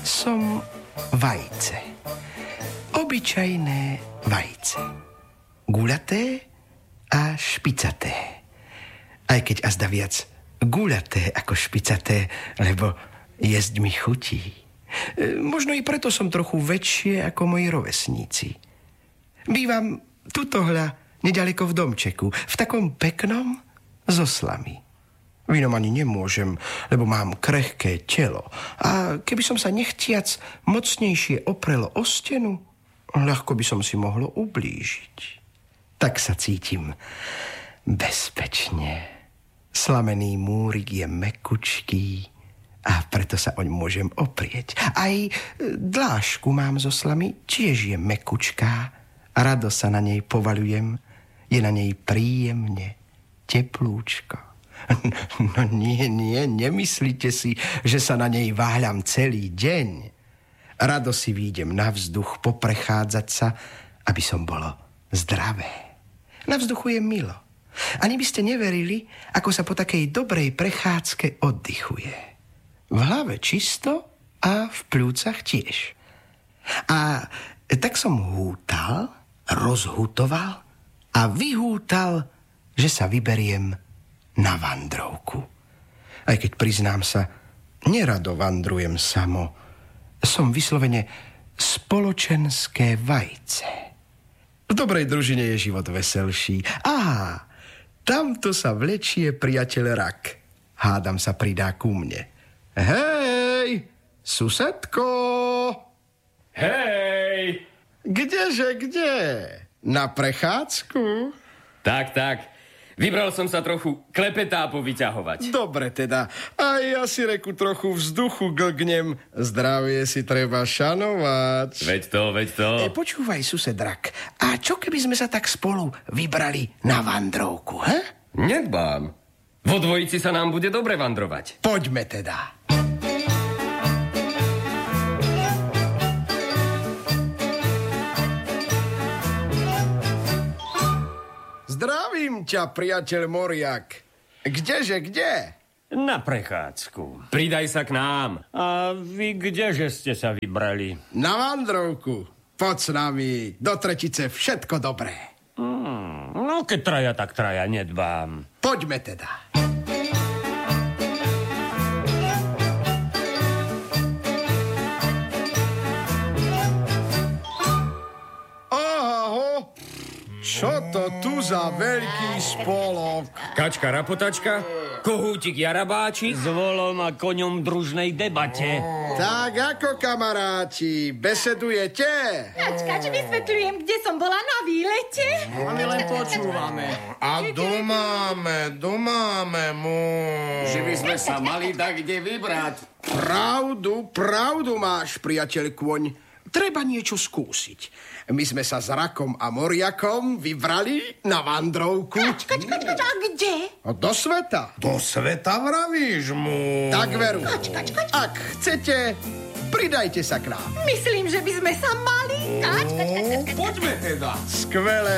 som vajce. Obyčajné vajce. Guľaté a špicaté. Aj keď azda viac guľaté ako špicaté, lebo jesť mi chutí. Možno i preto som trochu väčšie ako moji rovesníci. Bývam tutohľa nedaleko v domčeku, v takom peknom s oslami. V inom ani nemôžem, lebo mám krehké telo. A keby som sa nechtiac mocnejšie oprelo o stenu, ľahko by som si mohlo ublížiť. Tak sa cítim bezpečne. Slamený múrik je mekučký a preto sa oň môžem oprieť. Aj dlášku mám so slami, tiež je mekučká. Rado sa na nej povaľujem. Je na nej príjemne, teplúčko. No nie, nemyslíte si, že sa na nej váľam celý deň. Rado si výjdem na vzduch poprechádzať sa, aby som bolo zdravé. Na vzduchu je milo. Ani by ste neverili, ako sa po takej dobrej prechádzke oddychuje. V hlave čisto a v pľúcach tiež. A tak som hútal, rozhutoval a vyhútal, že sa vyberiem na vandrovku. Aj keď priznám sa, nerado vandrujem samo. Som vyslovene spoločenské vajce. V dobrej družine je život veselší. Tamto sa vlečie priateľ rak. Hádam sa pridá ku mne. Hej, susedko! Hej! Kdeže, kde? Na prechádzku? Tak. Vybral som sa trochu klepetá povyťahovať. Dobre teda. A ja si reku trochu vzduchu glgnem. Zdravie si treba šanovať. Veď to. Počúvaj, sused rak. A čo keby sme sa tak spolu vybrali na vandrovku, he? Nedbám. Vo dvojici sa nám bude dobre vandrovať. Poďme teda. Zdravím ťa, priateľ Moriak. Kdeže, kde? Na prechádzku. Pridaj sa k nám. A vy kdeže ste sa vybrali? Na vandrovku. Poď s nami. Do tretice všetko dobré. No keď traja, tak traja, nedbám. Poďme teda. Čo to tu za veľký spolok? Kačka rapotačka, kohútik jarabáči. S volom a koňom v družnej debate. Tak ako, kamaráti, besedujete? Kačkač, vysvetľujem, kde som bola na výlete. A my len počúvame. A domáme mu. Že by sme sa mali tak kde vybrať. Pravdu máš, priateľ kôň. Treba niečo skúsiť. My sme sa s Rakom a Moriakom vybrali na vandrovku. Kačkač, a kde? Do sveta. Do sveta vravíš mu. Tak veru. Kačkač. Ak chcete, pridajte sa k nám. Myslím, že by sme sa mali. Kačkač. Poďme teda. Skvelé.